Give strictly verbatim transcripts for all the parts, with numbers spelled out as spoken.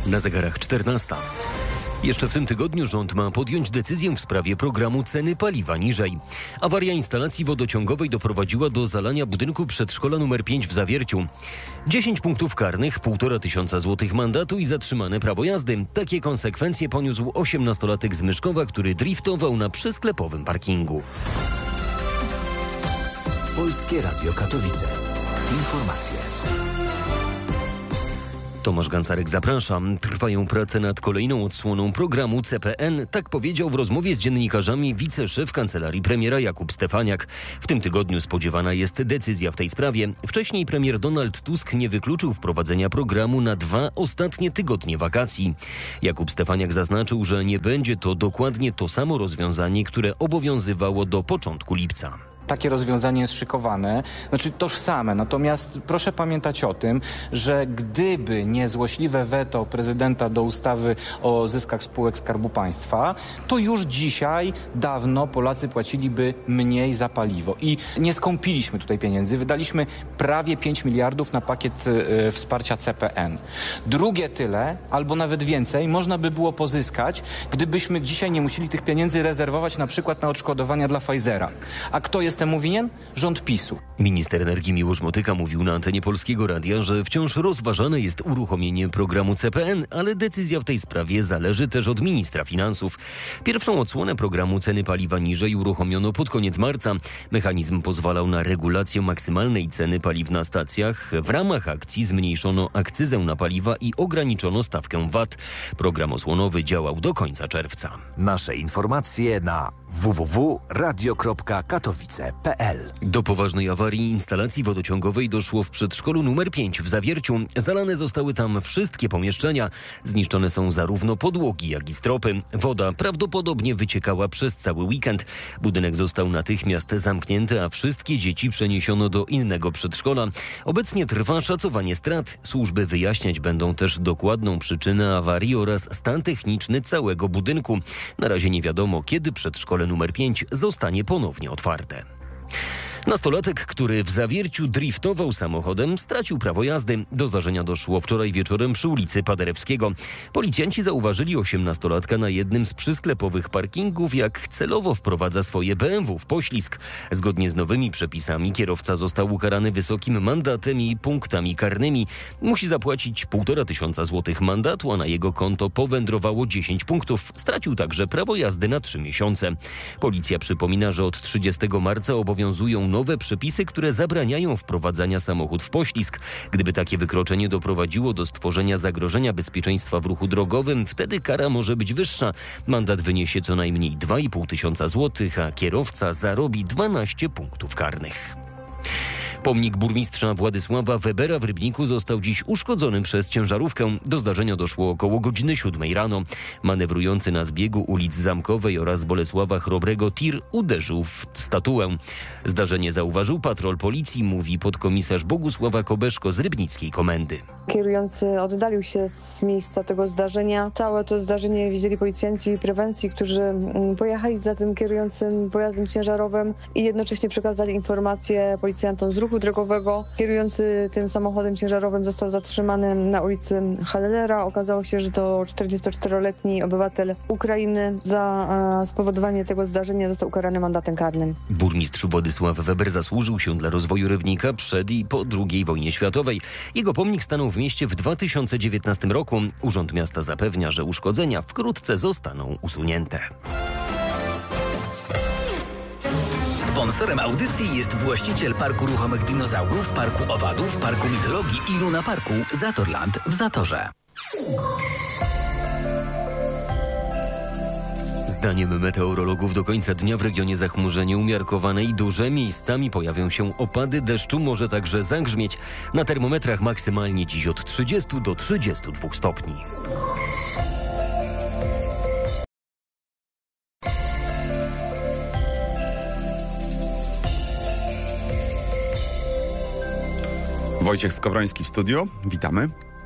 Na zegarach czternasta. Jeszcze w tym tygodniu rząd ma podjąć decyzję w sprawie programu ceny paliwa niżej. Awaria instalacji wodociągowej doprowadziła do zalania budynku przedszkola numer pięć w Zawierciu. dziesięć punktów karnych, półtora tysiąca złotych mandatu i zatrzymane prawo jazdy. Takie konsekwencje poniósł osiemnastolatek z Myszkowa, który driftował na przysklepowym parkingu. Polskie Radio Katowice. Informacje. Tomasz Gancarek, zapraszam. Trwają prace nad kolejną odsłoną programu C P N. Tak powiedział w rozmowie z dziennikarzami wiceszef kancelarii premiera Jakub Stefaniak. W tym tygodniu spodziewana jest decyzja w tej sprawie. Wcześniej premier Donald Tusk nie wykluczył wprowadzenia programu na dwa ostatnie tygodnie wakacji. Jakub Stefaniak zaznaczył, że nie będzie to dokładnie to samo rozwiązanie, które obowiązywało do początku lipca. Takie rozwiązanie jest szykowane, znaczy tożsame. Natomiast proszę pamiętać o tym, że gdyby nie złośliwe weto prezydenta do ustawy o zyskach spółek Skarbu Państwa, to już dzisiaj dawno Polacy płaciliby mniej za paliwo. I nie skąpiliśmy tutaj pieniędzy. Wydaliśmy prawie pięć miliardów na pakiet y, wsparcia C P N. Drugie tyle, albo nawet więcej, można by było pozyskać, gdybyśmy dzisiaj nie musieli tych pieniędzy rezerwować na przykład na odszkodowania dla Pfizera. A kto jest temu winien? Rząd PiSu. Minister energii Miłosz Motyka mówił na antenie Polskiego Radia, że wciąż rozważane jest uruchomienie programu C P N, ale decyzja w tej sprawie zależy też od ministra finansów. Pierwszą odsłonę programu ceny paliwa niżej uruchomiono pod koniec marca. Mechanizm pozwalał na regulację maksymalnej ceny paliw na stacjach. W ramach akcji zmniejszono akcyzę na paliwa i ograniczono stawkę V A T. Program osłonowy działał do końca czerwca. Nasze informacje na w w w kropka radio kropka katowice kropka p l. Do poważnej awarii instalacji wodociągowej doszło w przedszkolu numer pięć w Zawierciu. Zalane zostały tam wszystkie pomieszczenia. Zniszczone są zarówno podłogi, jak i stropy. Woda prawdopodobnie wyciekała przez cały weekend. Budynek został natychmiast zamknięty, a wszystkie dzieci przeniesiono do innego przedszkola. Obecnie trwa szacowanie strat. Służby wyjaśniać będą też dokładną przyczynę awarii oraz stan techniczny całego budynku. Na razie nie wiadomo, kiedy przedszkole numer pięć zostanie ponownie otwarte. Nastolatek, który w Zawierciu driftował samochodem, stracił prawo jazdy. Do zdarzenia doszło wczoraj wieczorem przy ulicy Paderewskiego. Policjanci zauważyli osiemnastolatka na jednym z przysklepowych parkingów, jak celowo wprowadza swoje B M W w poślizg. Zgodnie z nowymi przepisami kierowca został ukarany wysokim mandatem i punktami karnymi. Musi zapłacić półtora tysiąca złotych mandatu, a na jego konto powędrowało dziesięć punktów. Stracił także prawo jazdy na trzy miesiące. Policja przypomina, że od trzydziestego marca obowiązują nowe przepisy, które zabraniają wprowadzania samochód w poślizg. Gdyby takie wykroczenie doprowadziło do stworzenia zagrożenia bezpieczeństwa w ruchu drogowym, wtedy kara może być wyższa. Mandat wyniesie co najmniej dwa i pół tysiąca złotych, a kierowca zarobi dwanaście punktów karnych. Pomnik burmistrza Władysława Webera w Rybniku został dziś uszkodzony przez ciężarówkę. Do zdarzenia doszło około godziny siódmej rano. Manewrujący na zbiegu ulic Zamkowej oraz Bolesława Chrobrego tir uderzył w statuę. Zdarzenie zauważył patrol policji, mówi podkomisarz Bogusława Kobeszko z rybnickiej komendy. Kierujący oddalił się z miejsca tego zdarzenia. Całe to zdarzenie widzieli policjanci prewencji, którzy pojechali za tym kierującym pojazdem ciężarowym i jednocześnie przekazali informacje policjantom z ruchu drogowego. Kierujący tym samochodem ciężarowym został zatrzymany na ulicy Hallera. Okazało się, że to czterdziestoczteroletni obywatel Ukrainy. Za spowodowanie tego zdarzenia został ukarany mandatem karnym. Burmistrz Władysław Weber zasłużył się dla rozwoju Rybnika przed i po drugiej wojnie światowej. Jego pomnik stanął w mieście w dwa tysiące dziewiętnastym roku. Urząd Miasta zapewnia, że uszkodzenia wkrótce zostaną usunięte. Sponsorem audycji jest właściciel Parku Ruchomych Dinozaurów, Parku Owadów, Parku Mitologii i Luna Parku Zatorland w Zatorze. Zdaniem meteorologów do końca dnia w regionie zachmurzenie umiarkowane i duże. Miejscami pojawią się opady deszczu, może także zagrzmieć. Na termometrach maksymalnie dziś od trzydziestu do trzydziestu dwóch stopni. Wojciech Skowroński w studiu. Witamy.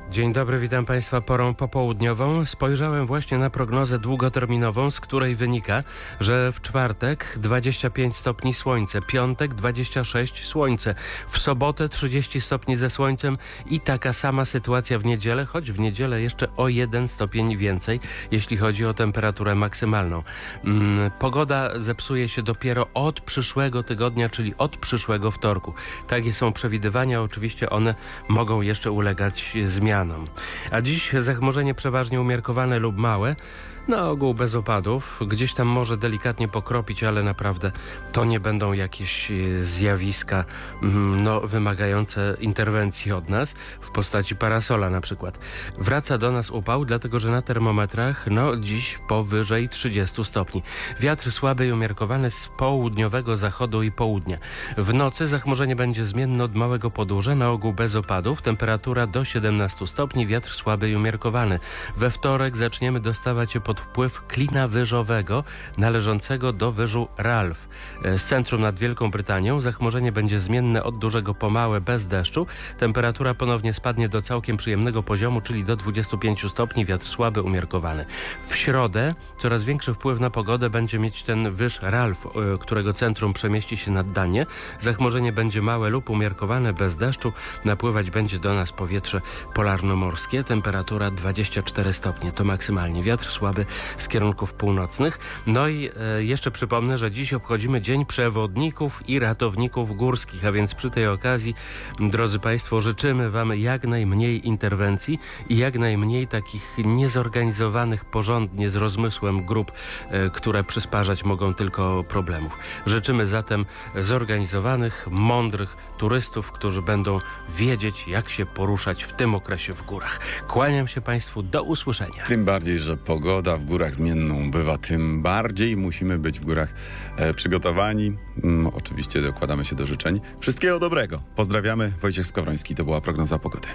Dzień dobry, witam Państwa porą popołudniową. Spojrzałem właśnie na prognozę długoterminową, z której wynika, że w czwartek dwadzieścia pięć stopni słońce, piątek dwadzieścia sześć słońce, w sobotę trzydzieści stopni ze słońcem i taka sama sytuacja w niedzielę, choć w niedzielę jeszcze o jeden stopień więcej, jeśli chodzi o temperaturę maksymalną. Hmm, pogoda zepsuje się dopiero od przyszłego tygodnia, czyli od przyszłego wtorku. Takie są przewidywania, oczywiście one mogą jeszcze ulegać zmianom. A dziś zachmurzenie przeważnie umiarkowane lub małe, na ogół bez opadów. Gdzieś tam może delikatnie pokropić, ale naprawdę to nie będą jakieś zjawiska no, wymagające interwencji od nas w postaci parasola na przykład. Wraca do nas upał, dlatego że na termometrach no dziś powyżej trzydziestu stopni. Wiatr słaby i umiarkowany z południowego zachodu i południa. W nocy zachmurzenie będzie zmienne od małego podłuża, na ogół bez opadów. Temperatura do siedemnastu stopni, wiatr słaby i umiarkowany. We wtorek zaczniemy dostawać się pod wpływ klina wyżowego należącego do wyżu Ralph. Z centrum nad Wielką Brytanią zachmurzenie będzie zmienne od dużego po małe bez deszczu. Temperatura ponownie spadnie do całkiem przyjemnego poziomu, czyli do dwudziestu pięciu stopni, wiatr słaby, umiarkowany. W środę coraz większy wpływ na pogodę będzie mieć ten wyż Ralph, którego centrum przemieści się nad Danię. Zachmurzenie będzie małe lub umiarkowane bez deszczu. Napływać będzie do nas powietrze polarnomorskie. Temperatura dwadzieścia cztery stopnie. To maksymalnie. Wiatr słaby z kierunków północnych. No i e, jeszcze przypomnę, że dziś obchodzimy Dzień Przewodników i Ratowników Górskich, a więc przy tej okazji, drodzy Państwo, życzymy Wam jak najmniej interwencji i jak najmniej takich niezorganizowanych porządnie z rozmysłem grup, e, które przysparzać mogą tylko problemów. Życzymy zatem zorganizowanych, mądrych turystów, którzy będą wiedzieć, jak się poruszać w tym okresie w górach. Kłaniam się Państwu, do usłyszenia. Tym bardziej, że pogoda w górach zmienną bywa, tym bardziej musimy być w górach e, przygotowani. Mm, oczywiście dokładamy się do życzeń. Wszystkiego dobrego. Pozdrawiamy. Wojciech Skowroński. To była prognoza pogody.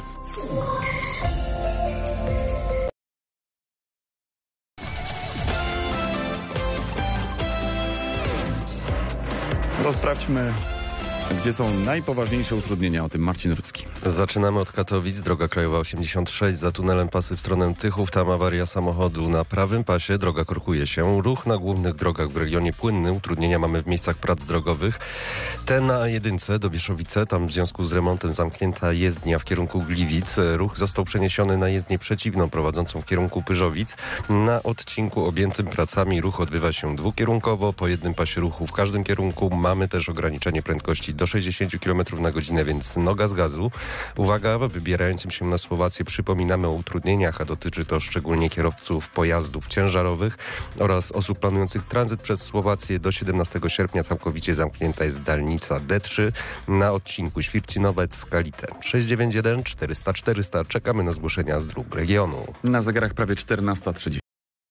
To sprawdźmy, gdzie są najpoważniejsze utrudnienia. O tym Marcin Rudzki. Zaczynamy od Katowic. Droga krajowa osiemdziesiąt sześć za tunelem Pasy w stronę Tychów. Tam awaria samochodu na prawym pasie. Droga korkuje się. Ruch na głównych drogach w regionie płynny. Utrudnienia mamy w miejscach prac drogowych. Te na jedynce do Bieszowice. Tam w związku z remontem zamknięta jezdnia w kierunku Gliwic. Ruch został przeniesiony na jezdnię przeciwną prowadzącą w kierunku Pyrzowic. Na odcinku objętym pracami ruch odbywa się dwukierunkowo. Po jednym pasie ruchu w każdym kierunku. Mamy też ograniczenie prędkości do sześćdziesięciu kilometrów na godzinę, więc noga z gazu. Uwaga, wybierającym się na Słowację przypominamy o utrudnieniach, a dotyczy to szczególnie kierowców pojazdów ciężarowych oraz osób planujących tranzyt przez Słowację. Do siedemnastego sierpnia całkowicie zamknięta jest dalnica D trzy na odcinku Świercinowiec-Skalite. sześć dziewięć jeden czterysta czterysta. Czekamy na zgłoszenia z dróg regionu. Na zegarach prawie czternasta trzydzieści.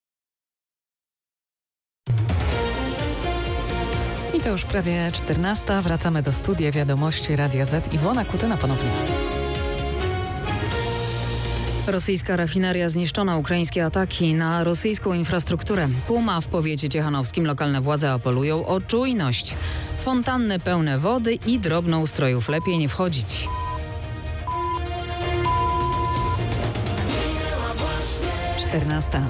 I to już prawie czternasta. Wracamy do studia Wiadomości Radia Z. Iwona Kutyna ponownie. Rosyjska rafineria zniszczona, ukraińskie ataki na rosyjską infrastrukturę. Puma w powiecie ciechanowskim. Lokalne władze apelują o czujność. Fontanny pełne wody i drobnoustrojów. Lepiej nie wchodzić. czternasta.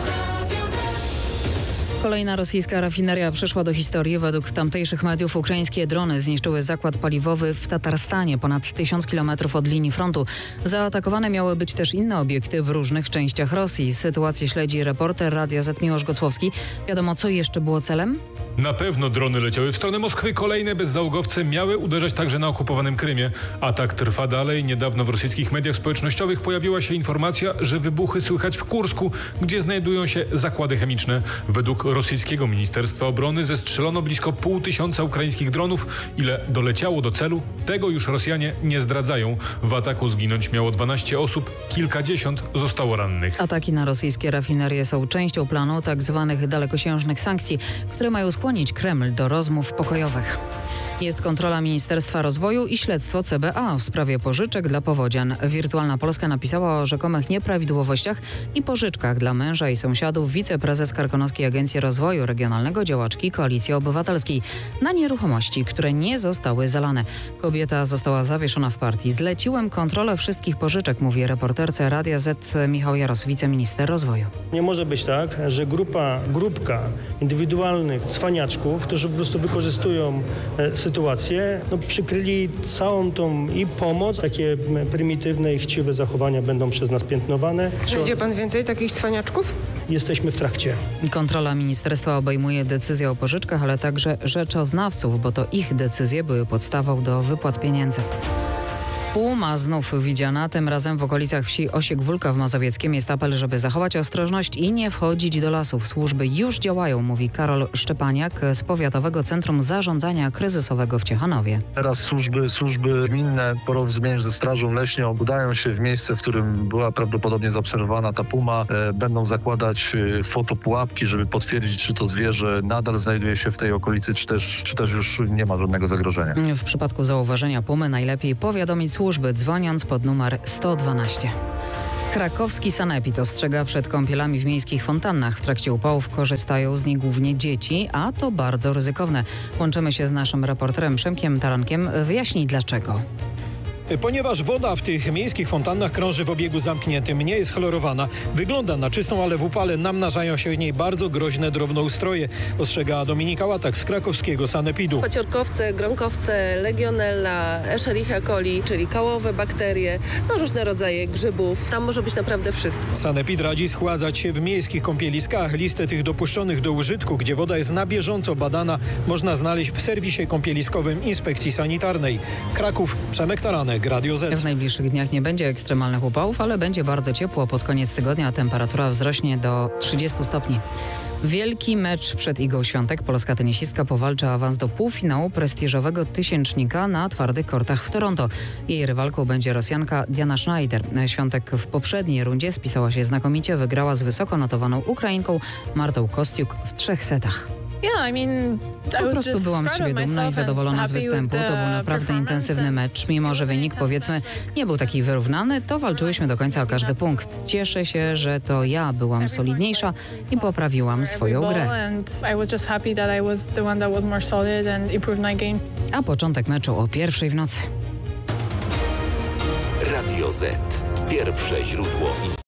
Kolejna rosyjska rafineria przeszła do historii. Według tamtejszych mediów ukraińskie drony zniszczyły zakład paliwowy w Tatarstanie, ponad tysiąc kilometrów od linii frontu. Zaatakowane miały być też inne obiekty w różnych częściach Rosji. Sytuację śledzi reporter Radia Z Miłosz Gocłowski. Wiadomo, co jeszcze było celem? Na pewno drony leciały w stronę Moskwy. Kolejne bezzałogowce miały uderzać także na okupowanym Krymie. Atak trwa dalej. Niedawno w rosyjskich mediach społecznościowych pojawiła się informacja, że wybuchy słychać w Kursku, gdzie znajdują się zakłady chemiczne. Według rosyjskiego Ministerstwa Obrony zestrzelono blisko pół tysiąca ukraińskich dronów. Ile doleciało do celu, tego już Rosjanie nie zdradzają. W ataku zginąć miało dwanaście osób, kilkadziesiąt zostało rannych. Ataki na rosyjskie rafinerie są częścią planu tzw. dalekosiężnych sankcji, które mają skłonić Kreml do rozmów pokojowych. Jest kontrola Ministerstwa Rozwoju i śledztwo C B A w sprawie pożyczek dla powodzian. Wirtualna Polska napisała o rzekomych nieprawidłowościach i pożyczkach dla męża i sąsiadów wiceprezes Karkonoskiej Agencji Rozwoju Regionalnego działaczki Koalicji Obywatelskiej na nieruchomości, które nie zostały zalane. Kobieta została zawieszona w partii. Zleciłem kontrolę wszystkich pożyczek, mówi reporterce Radia Z Michał Jaros, wiceminister rozwoju. Nie może być tak, że grupa, grupka indywidualnych cwaniaczków, którzy po prostu wykorzystują e, sytuację, no, przykryli całą tą i pomoc. Takie prymitywne i chciwe zachowania będą przez nas piętnowane. Znajdzie pan więcej takich cwaniaczków? Jesteśmy w trakcie. Kontrola ministerstwa obejmuje decyzje o pożyczkach, ale także rzeczoznawców, bo to ich decyzje były podstawą do wypłat pieniędzy. Puma znów widziana, tym razem w okolicach wsi Osiek-Wólka w Mazowieckiem. Jest apel, żeby zachować ostrożność i nie wchodzić do lasów. Służby już działają, mówi Karol Szczepaniak z Powiatowego Centrum Zarządzania Kryzysowego w Ciechanowie. Teraz służby, służby gminne w porozumieniu ze Strażą Leśnią udają się w miejsce, w którym była prawdopodobnie zaobserwowana ta puma. E, będą zakładać e, fotopułapki, żeby potwierdzić, czy to zwierzę nadal znajduje się w tej okolicy, czy też, czy też już nie ma żadnego zagrożenia. W przypadku zauważenia pumy najlepiej powiadomić służby, dzwoniąc pod numer sto dwanaście. Krakowski sanepid ostrzega przed kąpielami w miejskich fontannach. W trakcie upałów korzystają z nich głównie dzieci, a to bardzo ryzykowne. Łączymy się z naszym reporterem Przemkiem Tarankiem. Wyjaśnij dlaczego. Ponieważ woda w tych miejskich fontannach krąży w obiegu zamkniętym, nie jest chlorowana. Wygląda na czystą, ale w upale namnażają się w niej bardzo groźne drobnoustroje, ostrzega Dominika Łatak z krakowskiego sanepidu. Paciorkowce, gronkowce, legionella, Escherichia coli, czyli kałowe bakterie, no różne rodzaje grzybów. Tam może być naprawdę wszystko. Sanepid radzi schładzać się w miejskich kąpieliskach. Listę tych dopuszczonych do użytku, gdzie woda jest na bieżąco badana, można znaleźć w serwisie kąpieliskowym Inspekcji Sanitarnej. Kraków, Przemek Taranek, Radio Z. W najbliższych dniach nie będzie ekstremalnych upałów, ale będzie bardzo ciepło. Pod koniec tygodnia temperatura wzrośnie do trzydziestu stopni. Wielki mecz przed Igą Świątek. Polska tenisistka powalczy o awans do półfinału prestiżowego tysięcznika na twardych kortach w Toronto. Jej rywalką będzie Rosjanka Diana Schneider. Świątek w poprzedniej rundzie spisała się znakomicie. Wygrała z wysoko notowaną Ukrainką Martą Kostiuk w trzech setach. Yeah, I mean, Po prostu byłam z siebie dumna i zadowolona z występu. To był naprawdę intensywny mecz. Mimo że wynik, powiedzmy, nie był taki wyrównany, to walczyłyśmy do końca o każdy punkt. Cieszę się, że to ja byłam solidniejsza i poprawiłam swoją grę. A początek meczu o pierwszej w nocy. Radio Z. Pierwsze źródło